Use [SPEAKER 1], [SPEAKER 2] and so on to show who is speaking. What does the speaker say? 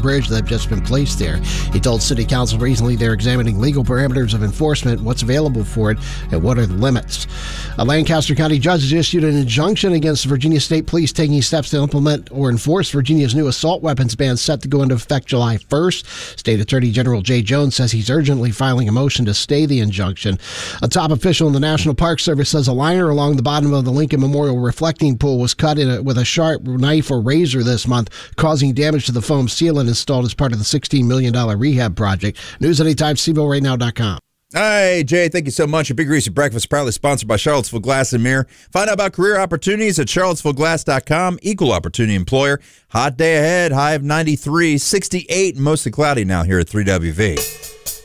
[SPEAKER 1] bridge that have just been placed there. He told City Council recently they're examining legal parameters of enforcement, what's available for it, and what are the limits. A Lancaster County judge has issued an injunction against Virginia State Police taking steps to implement or enforce Virginia's new assault weapons ban set to go into effect July 1st. State Attorney General Jay Jones says he's urgently filing a motion to stay the injunction. A top official in the National Park Service says a liner along the bottom of the Lincoln Memorial reflecting pool was cut with a sharp knife or razor this month, causing damage to the foam sealant installed as part of the $16 million rehab project. News Anytime, CBORightnow.com.
[SPEAKER 2] Hi, Jay. Thank you so much. Your Big Greasy Breakfast proudly sponsored by Charlottesville Glass and Mirror. Find out about career opportunities at charlottesvilleglass.com. Equal opportunity employer. Hot day ahead. High of 93, 68, mostly cloudy now here at 3WV.